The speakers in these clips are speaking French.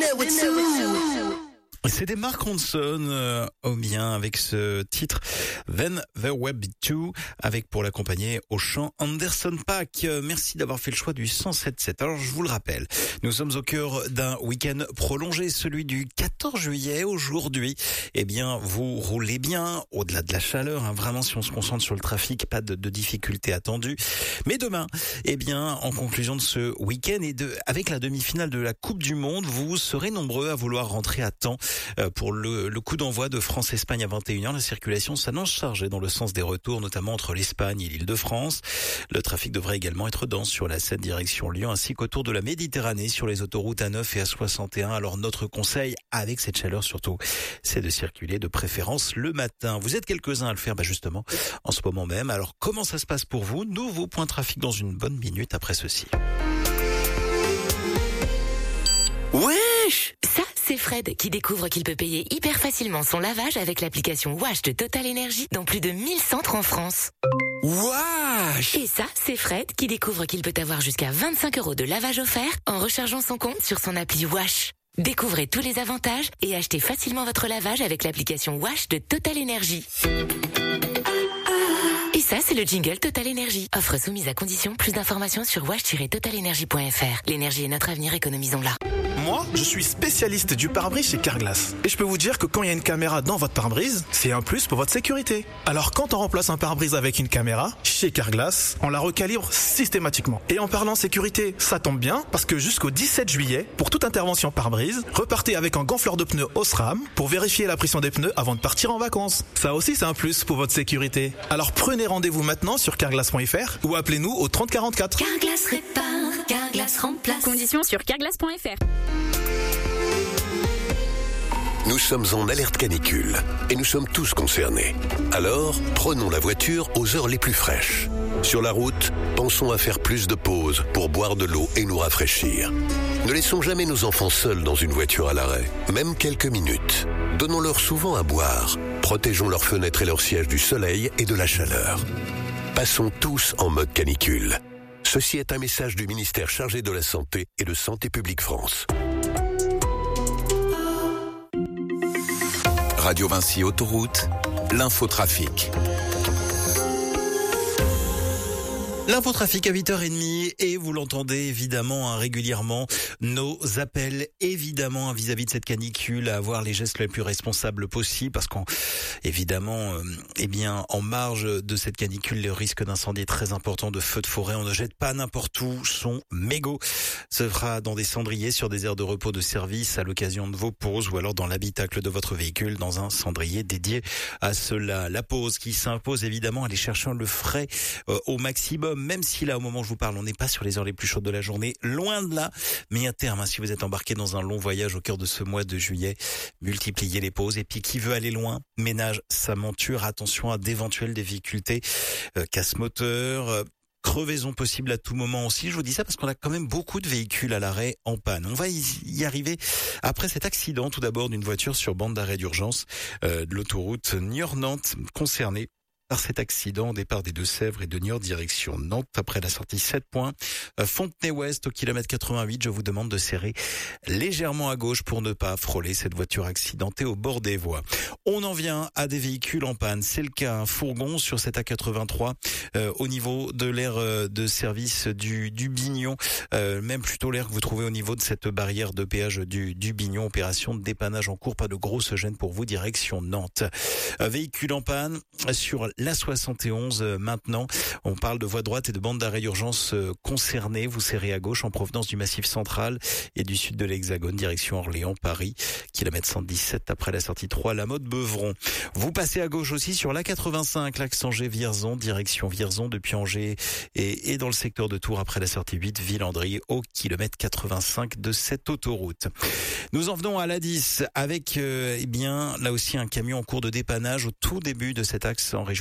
C'était Mark Ronson au bien avec ce titre Then There Will Be Two avec pour l'accompagner au chant Anderson .Paak. Merci d'avoir fait le choix du 107.7. Alors je vous le rappelle, nous sommes au cœur d'un week-end prolongé, celui du 14 juillet. Aujourd'hui, eh bien vous roulez bien au-delà de la chaleur, vraiment si on se concentre sur le trafic, pas de difficultés attendues. Mais demain, eh bien en conclusion de ce week-end et avec la demi-finale de la Coupe du Monde, vous serez nombreux à vouloir rentrer à temps pour le coup d'envoi de France-Espagne à 21h. La circulation s'annonce chargée dans le sens des retours, notamment entre l'Espagne et l'Île-de-France. Le trafic devrait également être dense sur la 7 direction Lyon, ainsi qu'autour de la Méditerranée, sur les autoroutes A9 et A61. Alors notre conseil, avec cette chaleur surtout, c'est de circuler de préférence le matin. Vous êtes quelques-uns à le faire, justement, en ce moment même. Alors comment ça se passe pour vous? Nouveau point trafic dans une bonne minute après ceci. Wesh! Ça, c'est Fred qui découvre qu'il peut payer hyper facilement son lavage avec l'application Wash de Total Energy dans plus de 1000 centres en France. Wesh! Et ça, c'est Fred qui découvre qu'il peut avoir jusqu'à 25 € de lavage offert en rechargeant son compte sur son appli Wash. Découvrez tous les avantages et achetez facilement votre lavage avec l'application Wash de Total Energy. Et ça, c'est le jingle Total Energy. Offre soumise à condition. Plus d'informations sur wash-totalenergy.fr. L'énergie est notre avenir, économisons-la. Moi, je suis spécialiste du pare-brise chez Carglass. Et je peux vous dire que quand il y a une caméra dans votre pare-brise, c'est un plus pour votre sécurité. Alors quand on remplace un pare-brise avec une caméra, chez Carglass, on la recalibre systématiquement. Et en parlant sécurité, ça tombe bien, parce que jusqu'au 17 juillet, pour toute intervention pare-brise, repartez avec un gonfleur de pneus Osram pour vérifier la pression des pneus avant de partir en vacances. Ça aussi, c'est un plus pour votre sécurité. Alors prenez rendez-vous maintenant sur carglass.fr ou appelez-nous au 30 44. Carglass répare, Carglass remplace. Conditions sur carglass.fr. Nous sommes en alerte canicule et nous sommes tous concernés. Alors, prenons la voiture aux heures les plus fraîches. Sur la route, pensons à faire plus de pauses pour boire de l'eau et nous rafraîchir. Ne laissons jamais nos enfants seuls dans une voiture à l'arrêt, même quelques minutes. Donnons-leur souvent à boire. Protégeons leurs fenêtres et leurs sièges du soleil et de la chaleur. Passons tous en mode canicule. Ceci est un message du ministère chargé de la Santé et de Santé publique France. Radio Vinci Autoroute, l'infotrafic. L'infotrafic à 8h30 et vous l'entendez évidemment régulièrement, nos appels évidemment vis-à-vis de cette canicule à avoir les gestes les plus responsables possibles parce qu'évidemment, en marge de cette canicule, le risque d'incendie est très important, de feux de forêt. On ne jette pas n'importe où son mégot. Se fera dans des cendriers sur des aires de repos de service à l'occasion de vos pauses ou alors dans l'habitacle de votre véhicule dans un cendrier dédié à cela. La pause qui s'impose évidemment, aller chercher le frais au maximum. Même si là, au moment où je vous parle, on n'est pas sur les heures les plus chaudes de la journée, loin de là. Mais à terme, si vous êtes embarqué dans un long voyage au cœur de ce mois de juillet, multipliez les pauses. Et puis, qui veut aller loin, ménage sa monture. Attention à d'éventuelles difficultés, casse-moteur, crevaison possible à tout moment aussi. Je vous dis ça parce qu'on a quand même beaucoup de véhicules à l'arrêt en panne. On va y arriver après cet accident, tout d'abord, d'une voiture sur bande d'arrêt d'urgence de l'autoroute Niort-Nantes concernée par cet accident au départ des Deux-Sèvres et de Niort direction Nantes après la sortie 7 points. Fontenay-Ouest au kilomètre 88, je vous demande de serrer légèrement à gauche pour ne pas frôler cette voiture accidentée au bord des voies. On en vient à des véhicules en panne. C'est le cas, un fourgon sur cette A83 au niveau de l'aire de service du Bignon, même plutôt l'aire que vous trouvez au niveau de cette barrière de péage du Bignon. Opération de dépannage en cours, pas de grosse gêne pour vous, direction Nantes. Véhicule en panne sur la 71 maintenant. On parle de voie droite et de bande d'arrêt d'urgence concernées. Vous serrez à gauche en provenance du Massif central et du sud de l'Hexagone, direction Orléans-Paris, kilomètre 117 après la sortie 3, la mode Beuvron. Vous passez à gauche aussi sur la 85, l'axe Angers-Vierzon, direction Vierzon depuis Angers et dans le secteur de Tours après la sortie 8, Villandry au kilomètre 85 de cette autoroute. Nous en venons à l'A10 avec là aussi un camion en cours de dépannage au tout début de cet axe en région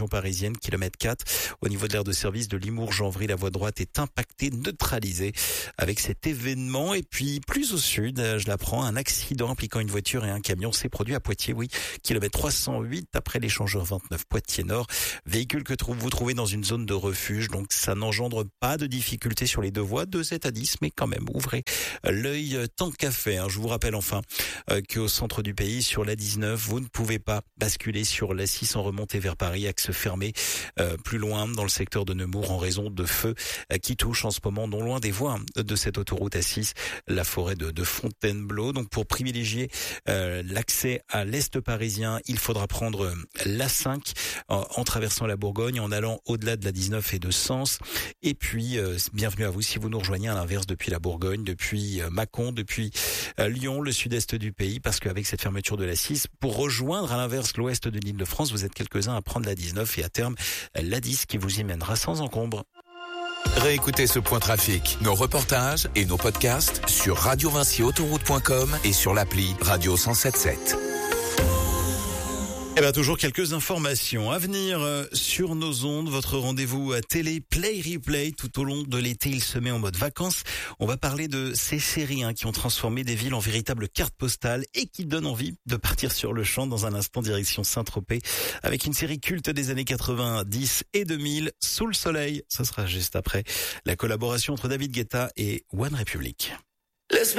région parisienne, kilomètre 4. Au niveau de l'aire de service de Limours-Janvry, la voie droite est impactée, neutralisée avec cet événement. Et puis, plus au sud, je l'apprends, un accident impliquant une voiture et un camion s'est produit à Poitiers, kilomètre 308 après l'échangeur 29 Poitiers-Nord. Véhicule que vous trouvez dans une zone de refuge, donc ça n'engendre pas de difficultés sur les deux voies, de 7 à 10, mais quand même, ouvrez l'œil tant qu'à faire. Je vous rappelle enfin qu'au centre du pays, sur la 19, vous ne pouvez pas basculer sur la 6 en remontée vers Paris, axe fermé plus loin dans le secteur de Nemours en raison de feux qui touchent en ce moment non loin des voies de cette autoroute A6, la forêt de Fontainebleau. Donc pour privilégier l'accès à l'est parisien, il faudra prendre l'A5 en traversant la Bourgogne, en allant au-delà de la 19 et de Sens. Et puis, bienvenue à vous si vous nous rejoignez à l'inverse depuis la Bourgogne, depuis Mâcon, depuis Lyon, le sud-est du pays, parce qu'avec cette fermeture de la 6, pour rejoindre à l'inverse l'ouest de l'Île-de-France, vous êtes quelques-uns à prendre la 19 et à terme la 10 qui vous y mènera sans encombre. Réécoutez ce point trafic, nos reportages et nos podcasts sur radiovinciautoroute.com et sur l'appli Radio 107.7. Toujours quelques informations à venir sur nos ondes. Votre rendez-vous à télé Play Replay tout au long de l'été, il se met en mode vacances. On va parler de ces séries qui ont transformé des villes en véritables cartes postales et qui donnent envie de partir sur le champ. Dans un instant, direction Saint-Tropez avec une série culte des années 90 et 2000, Sous le soleil. Ce sera juste après la collaboration entre David Guetta et One Republic.